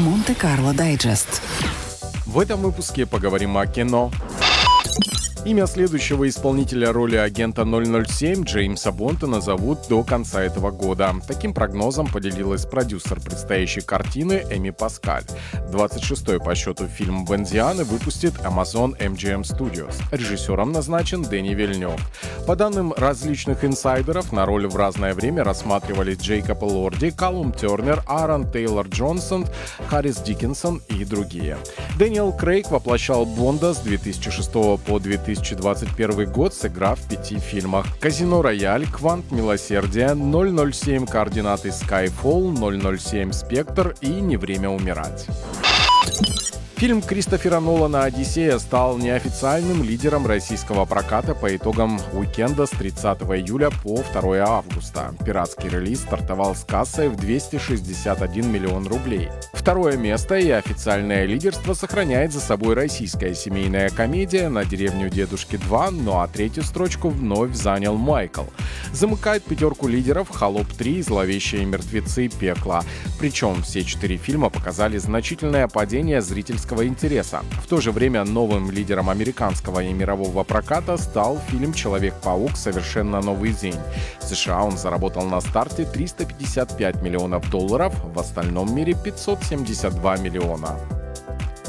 Монте-Карло Дайджест. В этом выпуске поговорим о кино. Имя следующего исполнителя роли агента 007 Джеймса Бонда назовут до конца этого года. Таким прогнозом поделилась продюсер предстоящей картины Эми Паскаль. 26-й по счету фильм «Бондианы» выпустит Amazon MGM Studios. Режиссером назначен Дэнни Вильнёв. По данным различных инсайдеров, на роль в разное время рассматривались Джейкоб Элорди, Калум Тернер, Аарон Тейлор Джонсон, Харрис Диккинсон и другие. Дэниел Крейг воплощал Бонда с 2006 по 2021 год, сыграв в 5 фильмах: «Казино Рояль», «Квант милосердия», «007. Координаты Skyfall», «007. Спектр» и «Не время умирать». Фильм Кристофера Нолана «Одиссея» стал неофициальным лидером российского проката по итогам уикенда с 30 июля по 2 августа. Пиратский релиз стартовал с кассой в 261 миллион рублей. Второе место и официальное лидерство сохраняет за собой российская семейная комедия «На деревню дедушки 2», ну а третью строчку вновь занял «Майкл». Замыкает пятерку лидеров «Холоп 3», «Зловещие мертвецы», «Пекло». Причем все 4 фильма показали значительное падение зрительского интереса. В то же время новым лидером американского и мирового проката стал фильм «Человек-паук. Совершенно новый день». В США он заработал на старте $355 миллионов, в остальном мире $572 миллиона.